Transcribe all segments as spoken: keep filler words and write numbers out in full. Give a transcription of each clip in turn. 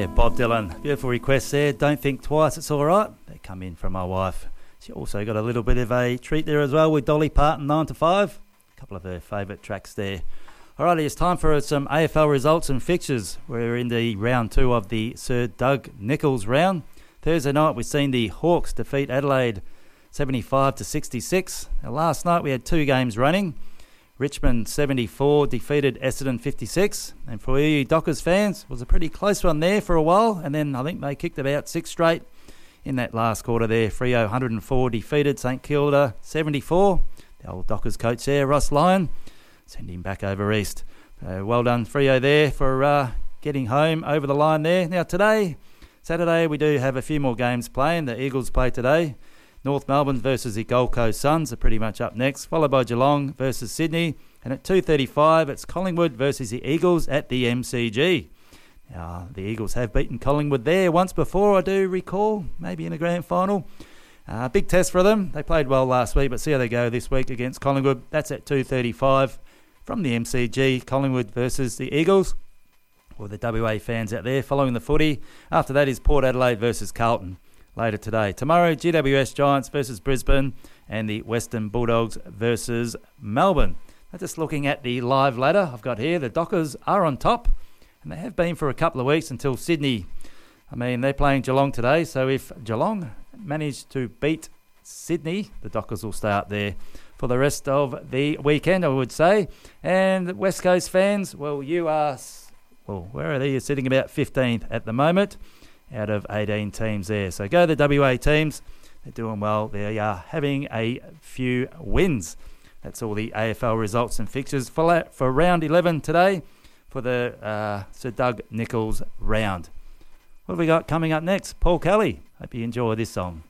Bob Dylan. Beautiful request there. Don't think twice, it's all right. They come in from my wife. She also got a little bit of a treat there as well with Dolly Parton, nine to five. A couple of her favourite tracks there. Alrighty, it's time for some A F L results and fixtures. We're in the round two of the Sir Doug Nicholls round. Thursday night we've seen the Hawks defeat Adelaide seventy-five to sixty-six. Now, last night we had two games running. Richmond seventy-four defeated Essendon fifty-six. And for you Dockers fans, it was a pretty close one there for a while. And then I think they kicked about six straight in that last quarter there. Freo one hundred four defeated St Kilda seventy-four. The old Dockers coach there, Ross Lyon, send him back over east. Uh, well done Freo there for uh, getting home over the line there. Now today, Saturday, we do have a few more games playing. The Eagles play today. North Melbourne versus the Gold Coast Suns are pretty much up next, followed by Geelong versus Sydney. And at two thirty-five, it's Collingwood versus the Eagles at the M C G. Now, the Eagles have beaten Collingwood there once before, I do recall, maybe in a grand final. Uh, big test for them. They played well last week, but see how they go this week against Collingwood. That's at two thirty-five from the M C G, Collingwood versus the Eagles. Or the W A fans out there following the footy. After that is Port Adelaide versus Carlton later today. Tomorrow, G W S Giants versus Brisbane and the Western Bulldogs versus Melbourne. Now, just looking at the live ladder I've got here, the Dockers are on top, and they have been for a couple of weeks until Sydney. I mean, they're playing Geelong today, so if Geelong manage to beat Sydney, the Dockers will stay up there for the rest of the weekend, I would say. And West Coast fans, well, you are, well, where are they? You're sitting about fifteenth at the moment out of eighteen teams there. So go the W A teams. They're doing well. They are having a few wins. That's all the A F L results and fixtures for, for round eleven today for the uh, Sir Doug Nicholls round. What have we got coming up next? Paul Kelly. Hope you enjoy this song.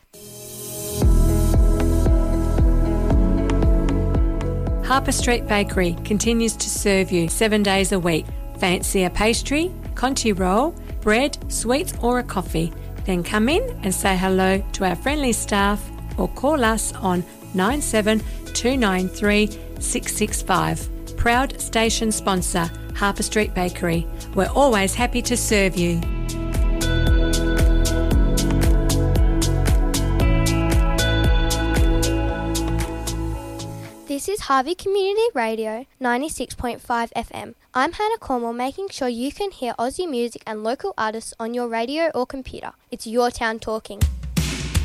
Harper Street Bakery continues to serve you seven days a week. Fancy a pastry, Conti roll, bread, sweets or a coffee? Then come in and say hello to our friendly staff or call us on nine seven two nine three six six five. Proud station sponsor, Harper Street Bakery. We're always happy to serve you. This is Harvey Community Radio, ninety-six point five F M. I'm Hannah Cornwall, making sure you can hear Aussie music and local artists on your radio or computer. It's your town talking.